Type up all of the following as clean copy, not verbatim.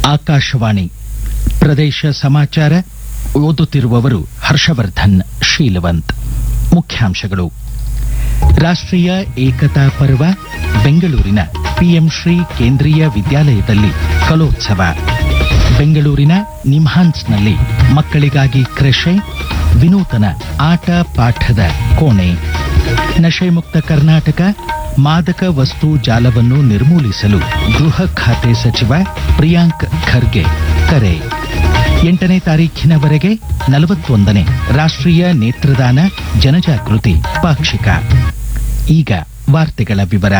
ಆಕಾಶವಾಣಿ ಪ್ರದೇಶ ಸಮಾಚಾರ ಓದುತ್ತಿರುವವರು ಹರ್ಷವರ್ಧನ್ ಶೀಲವಂತ್. ಮುಖ್ಯಾಂಶಗಳು. ರಾಷ್ಟ್ರೀಯ ಏಕತಾ ಪರ್ವ ಬೆಂಗಳೂರಿನ ಪಿಎಂ ಶ್ರೀ ಕೇಂದ್ರೀಯ ವಿದ್ಯಾಲಯದಲ್ಲಿ ಕಲೋತ್ಸವ. ಬೆಂಗಳೂರಿನ ನಿಮ್ಹಾನ್ಸ್ನಲ್ಲಿ ಮಕ್ಕಳಿಗಾಗಿ ಕ್ರೆಶೆ, ವಿನೂತನ ಆಟ ಪಾಠದ ಕೋಣೆ. ನಶೆ ಮುಕ್ತ ಕರ್ನಾಟಕ, ಮಾದಕ ವಸ್ತು ಜಾಲವನ್ನು ನಿರ್ಮೂಲಿಸಲು ಗೃಹ ಖಾತೆ ಸಚಿವ ಪ್ರಿಯಾಂಕ್ ಖರ್ಗೆ ಕರೆ. 8ನೇ ತಾರೀಖಿನವರೆಗೆ 41ನೇ ರಾಷ್ಟ್ರೀಯ ನೇತ್ರದಾನ ಜನಜಾಗೃತಿ ಪಾಕ್ಷಿಕ. ಈಗ ವಾರ್ತೆಗಳ ವಿವರ.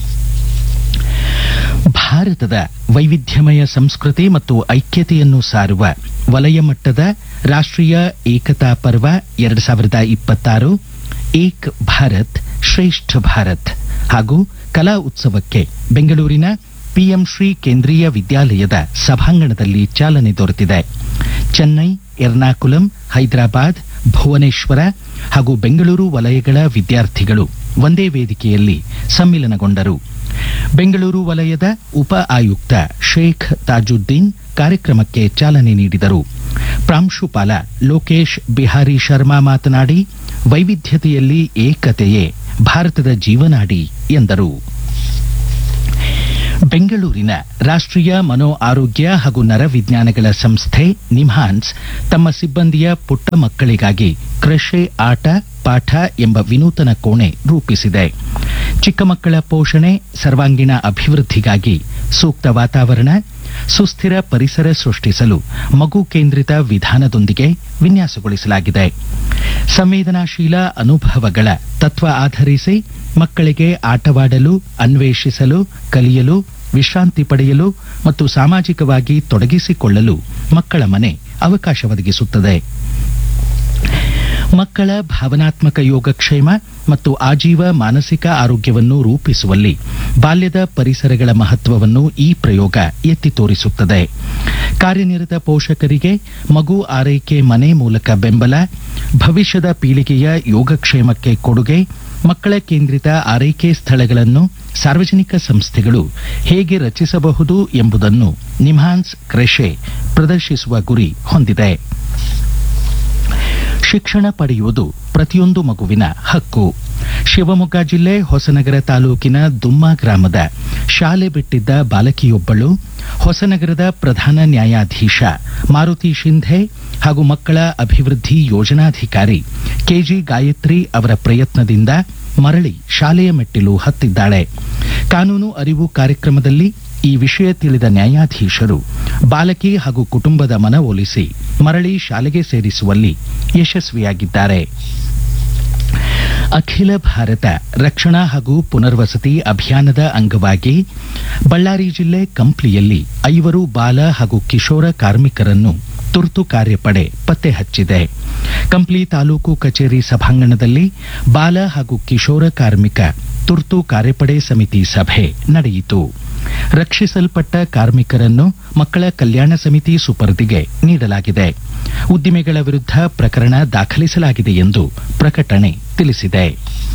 ಭಾರತದ ವೈವಿಧ್ಯಮಯ ಸಂಸ್ಕೃತಿ ಮತ್ತು ಐಕ್ಯತೆಯನ್ನು ಸಾರುವ ವಲಯ ಮಟ್ಟದ ರಾಷ್ಟ್ರೀಯ ಏಕತಾ ಪರ್ವ 2026 ಏಕ್ ಭಾರತ್ ಶ್ರೇಷ್ಠ ಭಾರತ್ ಹಾಗೂ ಕಲಾ ಉತ್ಸವಕ್ಕೆ ಬೆಂಗಳೂರಿನ ಪಿಎಂ ಶ್ರೀ ಕೇಂದ್ರೀಯ ವಿದ್ಯಾಲಯದ ಸಭಾಂಗಣದಲ್ಲಿ ಚಾಲನೆ ದೊರೆತಿದೆ. ಚೆನ್ನೈ, ಎರ್ನಾಕುಲಂ, ಹೈದರಾಬಾದ್, ಭುವನೇಶ್ವರ ಹಾಗೂ ಬೆಂಗಳೂರು ವಲಯಗಳ ವಿದ್ಯಾರ್ಥಿಗಳು ಒಂದೇ ವೇದಿಕೆಯಲ್ಲಿ ಸಮ್ಮಿಲನಗೊಂಡರು. ಬೆಂಗಳೂರು ವಲಯದ ಉಪ ಆಯುಕ್ತ ಶೇಖ್ ತಾಜುದ್ದೀನ್ ಕಾರ್ಯಕ್ರಮಕ್ಕೆ ಚಾಲನೆ ನೀಡಿದರು. ಪ್ರಾಂಶುಪಾಲ ಲೋಕೇಶ್ ಬಿಹಾರಿ ಶರ್ಮಾ ಮಾತನಾಡಿ, ವೈವಿಧ್ಯತೆಯಲ್ಲಿ ಏಕತೆಯೇ ಭಾರತದ ಜೀವನಾಡಿ ಎಂದರು. ಬೆಂಗಳೂರಿನ ರಾಷ್ಟ್ರೀಯ ಮನೋ ಆರೋಗ್ಯ ಹಾಗೂ ನರವಿಜ್ಞಾನಗಳ ಸಂಸ್ಥೆ ನಿಮ್ಹಾನ್ಸ್ ತಮ್ಮ ಸಿಬ್ಬಂದಿಯ ಪುಟ್ಟ ಮಕ್ಕಳಿಗಾಗಿ ಕ್ರೆಶೆ ಆಟ ಪಾಠ ಎಂಬ ವಿನೂತನ ಕೋಣೆ ರೂಪಿಸಿದೆ. ಚಿಕ್ಕ ಮಕ್ಕಳ ಪೋಷಣೆ, ಸರ್ವಾಂಗೀಣ ಅಭಿವೃದ್ಧಿಗಾಗಿ ಸೂಕ್ತ ವಾತಾವರಣ, ಸುಸ್ಥಿರ ಪರಿಸರ ಸೃಷ್ಟಿಸಲು ಮಗು ಕೇಂದ್ರಿತ ವಿಧಾನದೊಂದಿಗೆ ವಿನ್ಯಾಸಗೊಳಿಸಲಾಗಿದೆ. ಸಂವೇದನಾಶೀಲ ಅನುಭವಗಳ ತತ್ವ ಆಧರಿಸಿ ಮಕ್ಕಳಿಗೆ ಆಟವಾಡಲು, ಅನ್ವೇಷಿಸಲು, ಕಲಿಯಲು, ವಿಶ್ರಾಂತಿ ಪಡೆಯಲು ಮತ್ತು ಸಾಮಾಜಿಕವಾಗಿ ತೊಡಗಿಸಿಕೊಳ್ಳಲು ಮಕ್ಕಳ ಮನೆ ಅವಕಾಶ ಒದಗಿಸುತ್ತದೆ. ಮಕ್ಕಳ ಭಾವನಾತ್ಮಕ ಯೋಗಕ್ಷೇಮ ಮತ್ತು ಆಜೀವ ಮಾನಸಿಕ ಆರೋಗ್ಯವನ್ನು ರೂಪಿಸುವಲ್ಲಿ ಬಾಲ್ಯದ ಪರಿಸರಗಳ ಮಹತ್ವವನ್ನು ಈ ಪ್ರಯೋಗ ಎತ್ತಿ ತೋರಿಸುತ್ತದೆ. ಕಾರ್ಯನಿರತ ಪೋಷಕರಿಗೆ ಮಗು ಆರೈಕೆ ಮನೆ ಮೂಲಕ ಬೆಂಬಲ, ಭವಿಷ್ಯದ ಪೀಳಿಗೆಯ ಯೋಗಕ್ಷೇಮಕ್ಕೆ ಕೊಡುಗೆ, ಮಕ್ಕಳ ಕೇಂದ್ರಿತ ಆರೈಕೆ ಸ್ಥಳಗಳನ್ನು ಸಾರ್ವಜನಿಕ ಸಂಸ್ಥೆಗಳು ಹೇಗೆ ರಚಿಸಬಹುದು ಎಂಬುದನ್ನು ನಿಮ್ಹಾನ್ಸ್ ಕ್ರೆಶೆ ಪ್ರದರ್ಶಿಸುವ ಗುರಿ ಹೊಂದಿದೆ. ಶಿಕ್ಷಣ ಪಡೆಯುವುದು ಪ್ರತಿಯೊಂದು ಮಗುವಿನ ಹಕ್ಕು. ಶಿವಮೊಗ್ಗ ಜಿಲ್ಲೆ ಹೊಸನಗರ ತಾಲೂಕಿನ ದುಮ್ಮ ಗ್ರಾಮದ ಶಾಲೆ ಬಿಟ್ಟಿದ್ದ ಬಾಲಕಿಯೊಬ್ಬಳು ಹೊಸನಗರದ ಪ್ರಧಾನ ನ್ಯಾಯಾಧೀಶ ಮಾರುತಿ ಶಿಂಧೆ ಹಾಗೂ ಮಕ್ಕಳ ಅಭಿವೃದ್ಧಿ ಯೋಜನಾಧಿಕಾರಿ ಕೆಜಿ ಗಾಯತ್ರಿ ಅವರ ಪ್ರಯತ್ನದಿಂದ ಮರಳಿ ಶಾಲೆಯ ಮೆಟ್ಟಿಲು ಹತ್ತಿದ್ದಾಳೆ. ಕಾನೂನು ಅರಿವು ಕಾರ್ಯಕ್ರಮದಲ್ಲಿ ಈ ವಿಷಯ ತಿಳಿದ ನ್ಯಾಯಾಧೀಶರು ಬಾಲಕಿ ಹಾಗೂ ಕುಟುಂಬದ ಮನವೊಲಿಸಿ ಮರಳಿ ಶಾಲೆಗೆ ಸೇರಿಸುವಲ್ಲಿ ಯಶಸ್ವಿಯಾಗಿದ್ದಾರೆ. ಅಖಿಲ ಭಾರತ ರಕ್ಷಣಾ ಹಾಗೂ ಪುನರ್ವಸತಿ ಅಭಿಯಾನದ ಅಂಗವಾಗಿ ಬಳ್ಳಾರಿ ಜಿಲ್ಲೆ ಕಂಪ್ಲಿಯಲ್ಲಿ 5 ಬಾಲ ಹಾಗೂ ಕಿಶೋರ ಕಾರ್ಮಿಕರನ್ನು ತುರ್ತು ಕಾರ್ಯಪಡೆ ಪತ್ತೆ ಹಚ್ಚಿದೆ. ಕಂಪ್ಲಿ ತಾಲೂಕು ಕಚೇರಿ ಸಭಾಂಗಣದಲ್ಲಿ ಬಾಲ ಹಾಗೂ ಕಿಶೋರ ಕಾರ್ಮಿಕ ತುರ್ತು ಕಾರ್ಯಪಡೆ ಸಮಿತಿ ಸಭೆ ನಡೆಯಿತು. ರಕ್ಷಿಸಲ್ಪಟ್ಟ ಕಾರ್ಮಿಕರನ್ನು ಮಕ್ಕಳ ಕಲ್ಯಾಣ ಸಮಿತಿ ಸುಪರ್ದಿಗೆ ನೀಡಲಾಗಿದೆ. ಉದ್ದಿಮೆಗಳ ವಿರುದ್ಧ ಪ್ರಕರಣ ದಾಖಲಿಸಲಾಗಿದೆ ಎಂದು ಪ್ರಕಟಣೆ ತಿಳಿಸಿದೆ.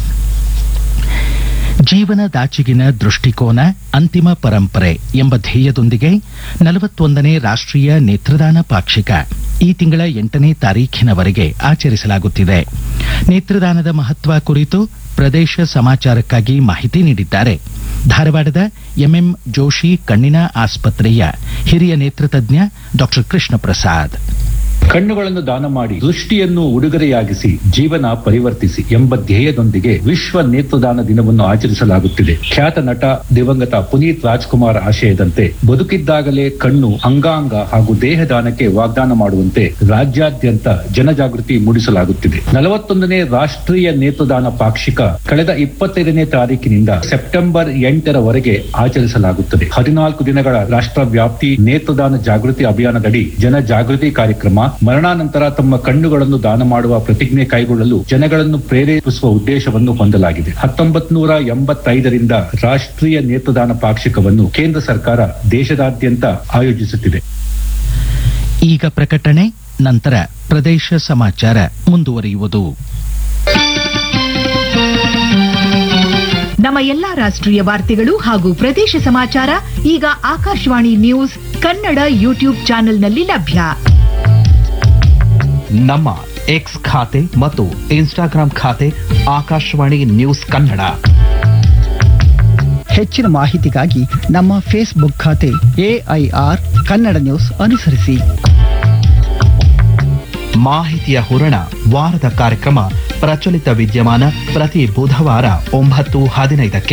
ಜೀವನದಾಚೆಗಿನ ದೃಷ್ಟಿಕೋನ ಅಂತಿಮ ಪರಂಪರೆ ಎಂಬ ಧ್ಯೇಯದೊಂದಿಗೆ 41ನೇ ರಾಷ್ಟ್ರೀಯ ನೇತ್ರದಾನ ಪಾಕ್ಷಿಕ ಈ ತಿಂಗಳ 8ನೇ ತಾರೀಖಿನವರೆಗೆ ಆಚರಿಸಲಾಗುತ್ತಿದೆ. ನೇತ್ರದಾನದ ಮಹತ್ವ ಕುರಿತು ಪ್ರದೇಶ ಸಮಾಚಾರಕ್ಕಾಗಿ ಮಾಹಿತಿ ನೀಡಿದ್ದಾರೆ ಧಾರವಾಡದ ಎಂಎಂ ಜೋಶಿ ಕಣ್ಣಿನ ಆಸ್ಪತ್ರೆಯ ಹಿರಿಯ ನೇತ್ರತಜ್ಞ ಡಾಕ್ಟರ್ ಕೃಷ್ಣ ಪ್ರಸಾದ್. ಕಣ್ಣುಗಳನ್ನು ದಾನ ಮಾಡಿ ದೃಷ್ಟಿಯನ್ನು ಉಡುಗೊರೆಯಾಗಿಸಿ ಜೀವನ ಪರಿವರ್ತಿಸಿ ಎಂಬ ಧ್ಯೇಯದೊಂದಿಗೆ ವಿಶ್ವ ನೇತ್ರದಾನ ದಿನವನ್ನು ಆಚರಿಸಲಾಗುತ್ತಿದೆ. ಖ್ಯಾತ ನಟ ದಿವಂಗತ ಪುನೀತ್ ರಾಜ್ಕುಮಾರ್ ಆಶಯದಂತೆ ಬದುಕಿದ್ದಾಗಲೇ ಕಣ್ಣು, ಅಂಗಾಂಗ ಹಾಗೂ ದೇಹದಾನಕ್ಕೆ ವಾಗ್ದಾನ ಮಾಡುವಂತೆ ರಾಜ್ಯಾದ್ಯಂತ ಜನಜಾಗೃತಿ ಮೂಡಿಸಲಾಗುತ್ತಿದೆ. 41ನೇ ರಾಷ್ಟ್ರೀಯ ನೇತ್ರದಾನ ಪಾಕ್ಷಿಕ ಕಳೆದ 25ನೇ ತಾರೀಕಿನಿಂದ ಸೆಪ್ಟೆಂಬರ್ 8ರವರೆಗೆ ಆಚರಿಸಲಾಗುತ್ತದೆ. 14 ದಿನಗಳ ರಾಷ್ಟ್ರವ್ಯಾಪ್ತಿ ನೇತ್ರದಾನ ಜಾಗೃತಿ ಅಭಿಯಾನದಡಿ ಜನಜಾಗೃತಿ ಕಾರ್ಯಕ್ರಮ, ಮರಣಾನಂತರ ತಮ್ಮ ಕಣ್ಣುಗಳನ್ನು ದಾನ ಮಾಡುವ ಪ್ರತಿಜ್ಞೆ ಕೈಗೊಳ್ಳಲು ಜನಗಳನ್ನು ಪ್ರೇರೇಪಿಸುವ ಉದ್ದೇಶವನ್ನು ಹೊಂದಲಾಗಿದೆ. 1985ರಿಂದ ರಾಷ್ಟ್ರೀಯ ನೇತ್ರದಾನ ಪಾಕ್ಷಿಕವನ್ನು ಕೇಂದ್ರ ಸರ್ಕಾರ ದೇಶದಾದ್ಯಂತ ಆಯೋಜಿಸುತ್ತಿದೆ. ಈಗ ಪ್ರಕಟಣೆ, ನಂತರ ಪ್ರದೇಶ ಸಮಾಚಾರ ಮುಂದುವರಿಯುವುದು. ನಮ್ಮ ಎಲ್ಲಾ ರಾಷ್ಟ್ರೀಯ ವಾರ್ತೆಗಳು ಹಾಗೂ ಪ್ರದೇಶ ಸಮಾಚಾರ ಈಗ ಆಕಾಶವಾಣಿ ನ್ಯೂಸ್ ಕನ್ನಡ ಯೂಟ್ಯೂಬ್ ಚಾನೆಲ್ನಲ್ಲಿ ಲಭ್ಯ. ನಮ್ಮ ಎಕ್ಸ್ ಖಾತೆ ಮತ್ತು ಇನ್ಸ್ಟಾಗ್ರಾಂ ಖಾತೆ ಆಕಾಶವಾಣಿ ನ್ಯೂಸ್ ಕನ್ನಡ. ಹೆಚ್ಚಿನ ಮಾಹಿತಿಗಾಗಿ ನಮ್ಮ ಫೇಸ್ಬುಕ್ ಖಾತೆ AIR ಕನ್ನಡ ನ್ಯೂಸ್ ಅನುಸರಿಸಿ. ಮಾಹಿತಿಯ ಹೂರಣ ವಾರದ ಕಾರ್ಯಕ್ರಮ ಪ್ರಚಲಿತ ವಿದ್ಯಮಾನ ಪ್ರತಿ ಬುಧವಾರ 9:15ಕ್ಕೆ.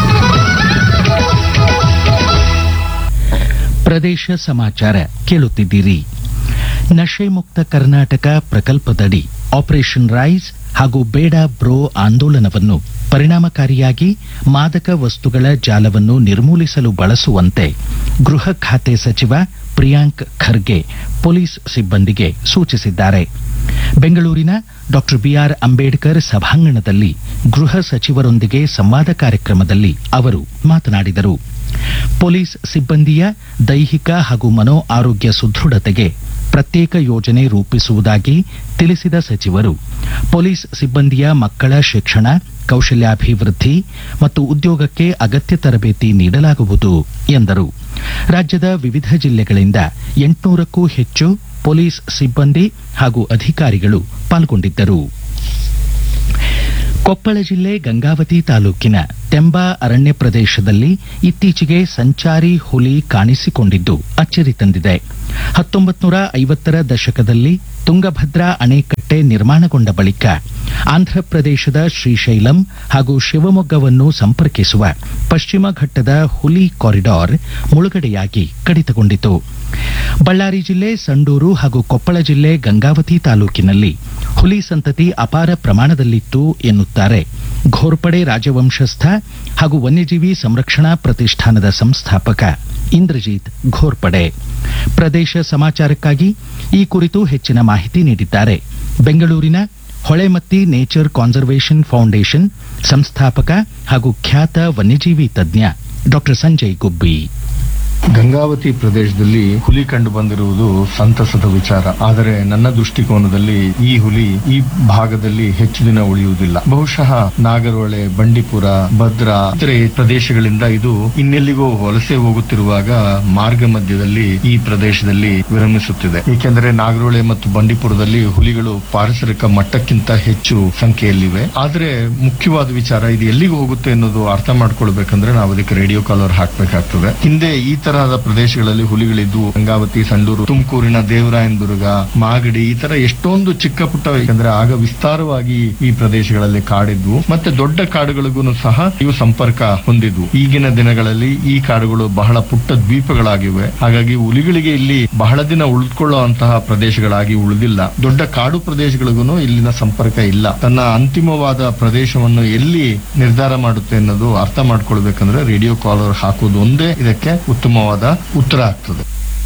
ಪ್ರದೇಶ ಸಮಾಚಾರ ಕೇಳುತ್ತಿದ್ದೀರಿ. ನಶೆ ಮುಕ್ತ ಕರ್ನಾಟಕ ಪ್ರಕಲ್ಪದಡಿ ಆಪರೇಷನ್ ರೈಸ್ ಹಾಗೂ ಬೇಡ ಬ್ರೋ ಆಂದೋಲನವನ್ನು ಪರಿಣಾಮಕಾರಿಯಾಗಿ ಮಾದಕ ವಸ್ತುಗಳ ಜಾಲವನ್ನು ನಿರ್ಮೂಲಿಸಲು ಬಳಸುವಂತೆ ಗೃಹ ಖಾತೆ ಸಚಿವ ಪ್ರಿಯಾಂಕ್ ಖರ್ಗೆ ಪೊಲೀಸ್ ಸಿಬ್ಬಂದಿಗೆ ಸೂಚಿಸಿದ್ದಾರೆ. ಬೆಂಗಳೂರಿನ ಡಾ BR ಅಂಬೇಡ್ಕರ್ ಸಭಾಂಗಣದಲ್ಲಿ ಗೃಹ ಸಚಿವರೊಂದಿಗೆ ಸಂವಾದ ಕಾರ್ಯಕ್ರಮದಲ್ಲಿ ಅವರು ಮಾತನಾಡಿದರು. ಪೊಲೀಸ್ ಸಿಬ್ಬಂದಿಯ ದೈಹಿಕ ಹಾಗೂ ಮನೋ ಆರೋಗ್ಯ ಸುದೃಢತೆಗೆ ಪ್ರತ್ಯೇಕ ಯೋಜನೆ ರೂಪಿಸುವುದಾಗಿ ತಿಳಿಸಿದ ಸಚಿವರು, ಪೊಲೀಸ್ ಸಿಬ್ಬಂದಿಯ ಮಕ್ಕಳ ಶಿಕ್ಷಣ, ಕೌಶಲ್ಯಾಭಿವೃದ್ಧಿ ಮತ್ತು ಉದ್ಯೋಗಕ್ಕೆ ಅಗತ್ಯ ತರಬೇತಿ ನೀಡಲಾಗುವುದು ಎಂದರು. ರಾಜ್ಯದ ವಿವಿಧ ಜಿಲ್ಲೆಗಳಿಂದ 800ಕ್ಕೂ ಹೆಚ್ಚು ಪೊಲೀಸ್ ಸಿಬ್ಬಂದಿ ಹಾಗೂ ಅಧಿಕಾರಿಗಳು ಪಾಲ್ಗೊಂಡಿದ್ದರು. ಕೊಪ್ಪಳ ಜಿಲ್ಲೆ ಗಂಗಾವತಿ ತಾಲೂಕಿನ ತೆಂಬಾ ಅರಣ್ಯ ಪ್ರದೇಶದಲ್ಲಿ ಇತ್ತೀಚೆಗೆ ಸಂಚಾರಿ ಹುಲಿ ಕಾಣಿಸಿಕೊಂಡಿದ್ದು ಅಚ್ಚರಿ ತಂದಿದೆ. 1950ರ ದಶಕದಲ್ಲಿ ತುಂಗಭದ್ರಾ ಅಣೆಕಟ್ಟೆ ನಿರ್ಮಾಣಗೊಂಡ ಬಳಿಕ ಆಂಧ್ರಪ್ರದೇಶದ ಶ್ರೀಶೈಲಂ ಹಾಗೂ ಶಿವಮೊಗ್ಗವನ್ನು ಸಂಪರ್ಕಿಸುವ ಪಶ್ಚಿಮ ಘಟ್ಟದ ಹುಲಿ ಕಾರಿಡಾರ್ ಮುಳುಗಡೆಯಾಗಿ ಕಡಿತಗೊಂಡಿತು. ಬಳ್ಳಾರಿ ಜಿಲ್ಲೆ ಸಂಡೂರು ಹಾಗೂ ಕೊಪ್ಪಳ ಜಿಲ್ಲೆ ಗಂಗಾವತಿ ತಾಲೂಕಿನಲ್ಲಿ ಹುಲಿ ಸಂತತಿ ಅಪಾರ ಪ್ರಮಾಣದಲ್ಲಿತ್ತು ಎನ್ನುತ್ತಾರೆ ಘೋರ್ಪಡೆ ರಾಜವಂಶಸ್ಥ ಹಾಗೂ ವನ್ಯಜೀವಿ ಸಂರಕ್ಷಣಾ ಪ್ರತಿಷ್ಠಾನದ ಸಂಸ್ಥಾಪಕ ಇಂದ್ರಜಿತ್ ಘೋರ್ಪಡೆ. ಪ್ರದೇಶ ಸಮಾಚಾರಕ್ಕಾಗಿ ಈ ಕುರಿತು ಹೆಚ್ಚಿನ ಮಾಹಿತಿ ನೀಡಿದ್ದಾರೆ ಬೆಂಗಳೂರಿನ ಹೊಳೆಮತ್ತಿ ನೇಚರ್ ಕಾನ್ಸರ್ವೇಷನ್ ಫೌಂಡೇಶನ್ ಸಂಸ್ಥಾಪಕ ಹಾಗೂ ಖ್ಯಾತ ವನ್ಯಜೀವಿ ತಜ್ಞ ಡಾ ಸಂಜಯ್ ಗುಬ್ಬಿ. ಗಂಗಾವತಿ ಪ್ರದೇಶದಲ್ಲಿ ಹುಲಿ ಕಂಡು ಬಂದಿರುವುದು ಸಂತಸದ ವಿಚಾರ. ಆದರೆ ನನ್ನ ದೃಷ್ಟಿಕೋನದಲ್ಲಿ ಈ ಹುಲಿ ಈ ಭಾಗದಲ್ಲಿ ಹೆಚ್ಚು ದಿನ ಉಳಿಯುವುದಿಲ್ಲ. ಬಹುಶಃ ನಾಗರಹೊಳೆ, ಬಂಡೀಪುರ, ಭದ್ರಾ ಇತರೆ ಪ್ರದೇಶಗಳಿಂದ ಇದು ಇನ್ನೆಲ್ಲಿಗೋ ವಲಸೆ ಹೋಗುತ್ತಿರುವಾಗ ಮಾರ್ಗ ಮಧ್ಯದಲ್ಲಿ ಈ ಪ್ರದೇಶದಲ್ಲಿ ವಿರಮಿಸುತ್ತಿದೆ. ಏಕೆಂದರೆ ನಾಗರಹೊಳೆ ಮತ್ತು ಬಂಡೀಪುರದಲ್ಲಿ ಹುಲಿಗಳು ಪಾರಿಸರಿಕ ಮಟ್ಟಕ್ಕಿಂತ ಹೆಚ್ಚು ಸಂಖ್ಯೆಯಲ್ಲಿವೆ. ಆದರೆ ಮುಖ್ಯವಾದ ವಿಚಾರ, ಇದು ಎಲ್ಲಿಗೆ ಹೋಗುತ್ತೆ ಅನ್ನೋದು ಅರ್ಥ ಮಾಡ್ಕೊಳ್ಬೇಕಂದ್ರೆ ನಾವು ಅದಕ್ಕೆ ರೇಡಿಯೋ ಕಾಲರ್ ಹಾಕಬೇಕಾಗ್ತದೆ. ಹಿಂದೆ ಈ ತರಹದ ಪ್ರದೇಶಗಳಲ್ಲಿ ಹುಲಿಗಳಿದ್ದು ಗಂಗಾವತಿ, ಸಂಡೂರು, ತುಮಕೂರಿನ ದೇವರಾಯನದುರ್ಗ, ಮಾಗಡಿ ಈ ತರ ಎಷ್ಟೊಂದು ಚಿಕ್ಕ ಪುಟ್ಟ, ಯಾಕಂದ್ರೆ ಆಗ ವಿಸ್ತಾರವಾಗಿ ಈ ಪ್ರದೇಶಗಳಲ್ಲಿ ಕಾಡಿದ್ವು. ಮತ್ತೆ ದೊಡ್ಡ ಕಾಡುಗಳಿಗೂ ಸಹ ಇವು ಸಂಪರ್ಕ ಹೊಂದಿದ್ವು. ಈಗಿನ ದಿನಗಳಲ್ಲಿ ಈ ಕಾಡುಗಳು ಬಹಳ ಪುಟ್ಟ ದ್ವೀಪಗಳಾಗಿವೆ. ಹಾಗಾಗಿ ಹುಲಿಗಳಿಗೆ ಇಲ್ಲಿ ಬಹಳ ದಿನ ಉಳಿದುಕೊಳ್ಳುವಂತಹ ಪ್ರದೇಶಗಳಾಗಿ ಉಳಿದಿಲ್ಲ. ದೊಡ್ಡ ಕಾಡು ಪ್ರದೇಶಗಳಿಗೂ ಇಲ್ಲಿನ ಸಂಪರ್ಕ ಇಲ್ಲ. ತನ್ನ ಅಂತಿಮವಾದ ಪ್ರದೇಶವನ್ನು ಎಲ್ಲಿ ನಿರ್ಧಾರ ಮಾಡುತ್ತೆ ಅನ್ನೋದು ಅರ್ಥ ಮಾಡ್ಕೊಳ್ಬೇಕಂದ್ರೆ ರೇಡಿಯೋ ಕಾಲರ್ ಹಾಕುವುದು ಒಂದೇ ಇದಕ್ಕೆ ಉತ್ತಮವಾದ ಉತ್ತರ ಆಗ್ತದೆ.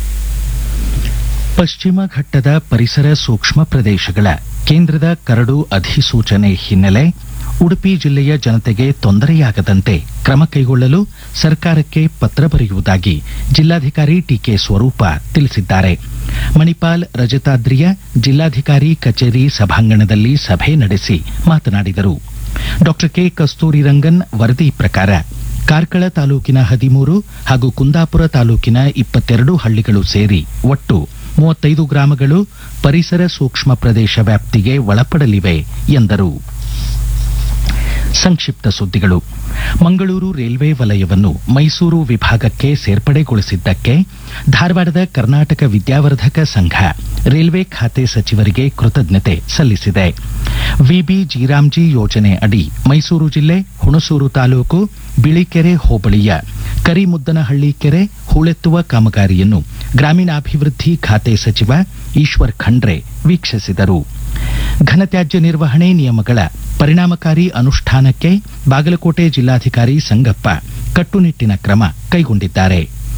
ಪಶ್ಚಿಮ ಘಟ್ಟದ ಪರಿಸರ ಸೂಕ್ಷ್ಮ ಪ್ರದೇಶಗಳ ಕೇಂದ್ರದ ಕರಡು ಅಧಿಸೂಚನೆ ಹಿನ್ನೆಲೆ ಉಡುಪಿ ಜಿಲ್ಲೆಯ ಜನತೆಗೆ ತೊಂದರೆಯಾಗದಂತೆ ಕ್ರಮ ಕೈಗೊಳ್ಳಲು ಸರ್ಕಾರಕ್ಕೆ ಪತ್ರ ಬರೆಯುವುದಾಗಿ ಜಿಲ್ಲಾಧಿಕಾರಿ ಟಿಕೆ ಸ್ವರೂಪ ತಿಳಿಸಿದ್ದಾರೆ. ಮಣಿಪಾಲ್ ರಜತಾದ್ರಿಯ ಜಿಲ್ಲಾಧಿಕಾರಿ ಕಚೇರಿ ಸಭಾಂಗಣದಲ್ಲಿ ಸಭೆ ನಡೆಸಿ ಮಾತನಾಡಿದರು. ಡಾ ಕೆ ಕಸ್ತೂರಿರಂಗನ್ ವರದಿ ಪ್ರಕಾರ ಕಾರ್ಕಳ ತಾಲೂಕಿನ 13 ಹಾಗೂ ಕುಂದಾಪುರ ತಾಲೂಕಿನ 22 ಹಳ್ಳಿಗಳು ಸೇರಿ ಒಟ್ಟು 35 ಗ್ರಾಮಗಳು ಪರಿಸರ ಸೂಕ್ಷ್ಮ ಪ್ರದೇಶ ವ್ಯಾಪ್ತಿಗೆ ಒಳಪಡಲಿವೆ ಎಂದರು. ಸಂಕ್ಷಿಪ್ತ ಸುದ್ದಿಗಳು. ಮಂಗಳೂರು ರೈಲ್ವೆ ವಲಯವನ್ನು ಮೈಸೂರು ವಿಭಾಗಕ್ಕೆ ಸೇರ್ಪಡೆಗೊಳಿಸಿದ್ದಕ್ಕೆ ಧಾರವಾಡದ ಕರ್ನಾಟಕ ವಿದ್ಯಾವರ್ಧಕ ಸಂಘ ರೈಲ್ವೆ ಖಾತೆ ಸಚಿವರಿಗೆ ಕೃತಜ್ಞತೆ ಸಲ್ಲಿಸಿದೆ. ವಿಬಿ ಜೀರಾಮ್ಜಿ ಯೋಜನೆ ಅಡಿ ಮೈಸೂರು ಜಿಲ್ಲೆ ಹುಣಸೂರು ತಾಲೂಕು ಬಿಳಿಕೆರೆ ಹೋಬಳಿಯ ಕರಿಮುದ್ದನಹಳ್ಳಿ ಕೆರೆ ಹೂಳೆತ್ತುವ ಕಾಮಗಾರಿಯನ್ನು ಗ್ರಾಮೀಣಾಭಿವೃದ್ಧಿ ಖಾತೆ ಸಚಿವ ಈಶ್ವರ್ ಖಂಡ್ರೆ ವೀಕ್ಷಿಸಿದರು. ಘನತ್ಯಾಜ್ಯ ನಿರ್ವಹಣೆ ನಿಯಮಗಳ ಪರಿಣಾಮಕಾರಿ ಅನುಷ್ಠಾನಕ್ಕೆ ಬಾಗಲಕೋಟೆ ಜಿಲ್ಲಾಧಿಕಾರಿ ಸಂಗಪ್ಪ ಕಟ್ಟುನಿಟ್ಟಿನ ಕ್ರಮ ಕೈಗೊಂಡಿದ್ದಾರೆ.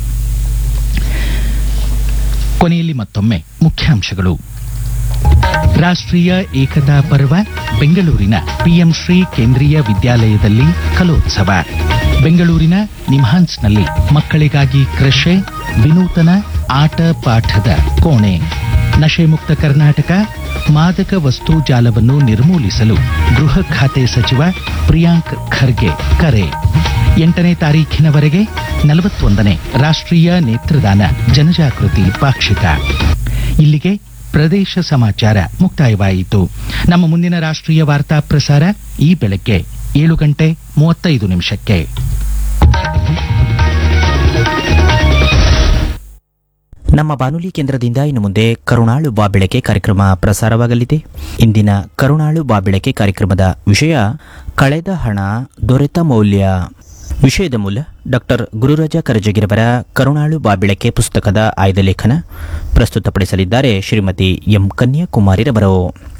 ಕೊನೆಯಲ್ಲಿ ಮತ್ತೊಮ್ಮೆ ಮುಖ್ಯಾಂಶಗಳು. ರಾಷ್ಟ್ರೀಯ ಏಕತಾ ಪರ್ವ ಬೆಂಗಳೂರಿನ ಪಿಎಂ ಶ್ರೀ ಕೇಂದ್ರೀಯ ವಿದ್ಯಾಲಯದಲ್ಲಿ ಕಲೋತ್ಸವ. ಬೆಂಗಳೂರಿನ ನಿಮ್ಹಾನ್ಸ್ನಲ್ಲಿ ಮಕ್ಕಳಿಗಾಗಿ ಕೃಷೆ ವಿನೂತನ ಆಟ ಪಾಠದ ಕೋಣೆ. ನಶೆ ಮುಕ್ತ ಕರ್ನಾಟಕ ಮಾದಕ ವಸ್ತು ಜಾಲವನ್ನು ನಿರ್ಮೂಲಿಸಲು ಗೃಹ ಖಾತೆ ಸಚಿವ ಪ್ರಿಯಾಂಕ್ ಖರ್ಗೆ ಕರೆ. 8ನೇ ತಾರೀಖಿನವರೆಗೆ 41ನೇ ರಾಷ್ಟ್ರೀಯ ನೇತ್ರದಾನ ಜನಜಾಗೃತಿ ಪಾಕ್ಷಿಕ. ಇಲ್ಲಿಗೆ ಪ್ರದೇಶ ಸಮಾಚಾರ ಮುಕ್ತಾಯವಾಯಿತು. ನಮ್ಮ ಮುಂದಿನ ರಾಷ್ಟ್ರೀಯ ವಾರ್ತಾ ಪ್ರಸಾರ ಈ ಬೆಳಗ್ಗೆ 7:35. ನಮ್ಮ ಬಾನುಲಿ ಕೇಂದ್ರದಿಂದ ಇನ್ನು ಮುಂದೆ ಕರುಣಾಳು ಬಾಬೆಳಕೆ ಕಾರ್ಯಕ್ರಮ ಪ್ರಸಾರವಾಗಲಿದೆ. ಇಂದಿನ ಕರುಣಾಳು ಬಾಬೆಳಕೆ ಕಾರ್ಯಕ್ರಮದ ವಿಷಯ ಕಳೆದ ಹಣ ದೊರೆತ ಮೌಲ್ಯ. ವಿಷಯದ ಮೂಲ ಡಾಕ್ಟರ್ ಗುರುರಾಜ ಕರಜಗಿರವರ ಕರುಣಾಳು ಬಾಬೆಳಕೆ ಪುಸ್ತಕದ ಆಯ್ದ ಲೇಖನ ಪ್ರಸ್ತುತಪಡಿಸಲಿದ್ದಾರೆ ಶ್ರೀಮತಿ ಎಂ ಕನ್ಯಾಕುಮಾರಿರವರು.